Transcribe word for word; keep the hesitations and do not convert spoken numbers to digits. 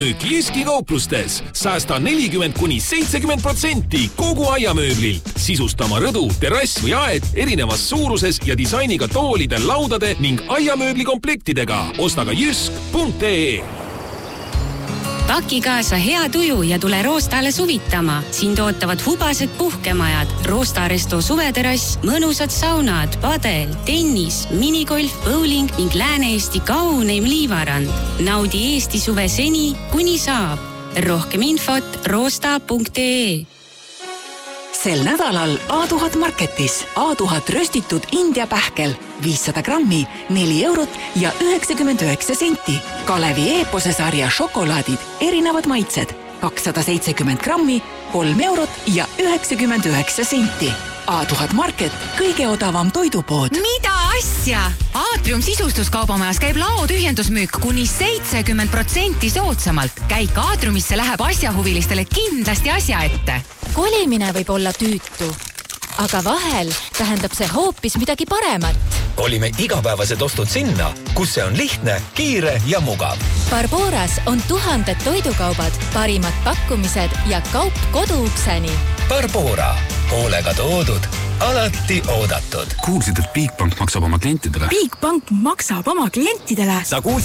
Nüüd Jyski kauplustes säästa nelikümmend kuni seitsekümmend protsenti kogu aiamööblilt. Sisusta oma rõdu, terrass või aed erinevas suuruses ja disainiga toolide, laudade ning aiamööbli komplektidega. Osta ka jysk punkt ee. Paki kaasa hea tuju ja tule Roostale suvitama. Sind ootavad hubased puhkemajad, Roosta Resto suveterass, mõnusad saunad, padel, tennis, minigolf, bowling ning Lääne-Eesti kauneim liivarand. Naudi Eesti suve seni, kuni saab. Rohkem infot roosta punkt ee. Sel nädalal A tuhat Marketis A tuhat röstitud India pähkel viissada grammi, neli eurot ja üheksakümmend üheksa senti. Kalevi Eepose sarja šokolaadid, erinevad maitsed, kakssada seitsekümmend grammi, kolm eurot ja üheksakümmend üheksa senti. A tuhat Market, kõige odavam toidupood. Mida asja? Aatrium sisustuskaubamajas käib laotühjendusmüük kuni seitsekümmend protsenti soodsamalt. Käik Aatriumisse läheb asjahuvilistele kindlasti asja ette. Kolimine võib olla tüütu, aga vahel tähendab see hoopis midagi paremat. Kolime igapäevased ostud sinna, kus see on lihtne, kiire ja mugav. Barboras on tuhanded toidukaubad, parimad pakkumised ja kaup koduukseni. Barbora, hoolega toodud, alati oodatud. Kuulsid, et Bigbank maksab oma klientidele? Bigbank maksab oma klientidele? Sa kuulsid?